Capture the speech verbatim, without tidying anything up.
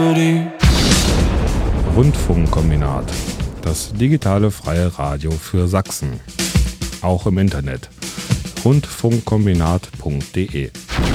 security. Rundfunkkombinat. Das digitale freie Radio für Sachsen. Auch im Internet. rundfunkkombinat punkt de